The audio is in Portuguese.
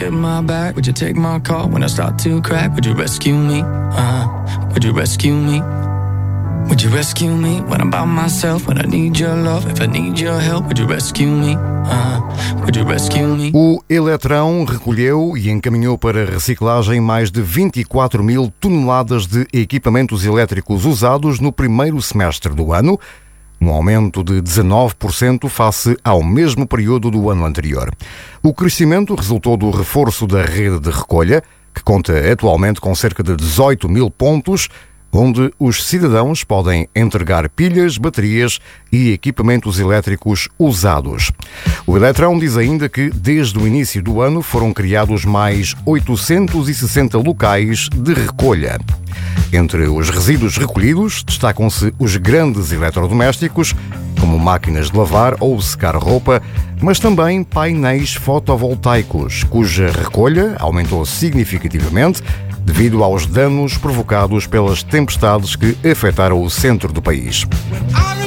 get my back? Would you take my call when I start to crack? Would you rescue me? Would you rescue me? Would you rescue me when I'm by myself? When I need your love, if I need your help, would you rescue me? Would you rescue me? O Eletrão recolheu e encaminhou para reciclagem mais de 24 mil toneladas de equipamentos elétricos usados no primeiro semestre do ano, um aumento de 19% face ao mesmo período do ano anterior. O crescimento resultou do reforço da rede de recolha, que conta atualmente com cerca de 18 mil pontos, onde os cidadãos podem entregar pilhas, baterias e equipamentos elétricos usados. O Eletrão diz ainda que, desde o início do ano, foram criados mais 860 locais de recolha. Entre os resíduos recolhidos, destacam-se os grandes eletrodomésticos, como máquinas de lavar ou secar roupa, mas também painéis fotovoltaicos, cuja recolha aumentou significativamente devido aos danos provocados pelas tempestades que afetaram o centro do país.